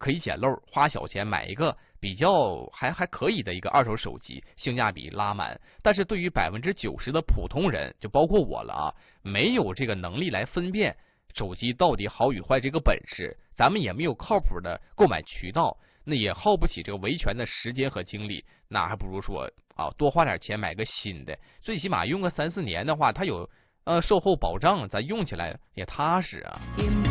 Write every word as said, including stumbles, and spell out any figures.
可以捡漏，花小钱买一个比较还还可以的一个二手手机，性价比拉满。但是对于百分之九十的普通人，就包括我了啊，没有这个能力来分辨手机到底好与坏这个本事，咱们也没有靠谱的购买渠道，那也耗不起这个维权的时间和精力，那还不如说啊多花点钱买个新的，最起码用个三四年的话，它有呃售后保障，咱用起来也踏实啊。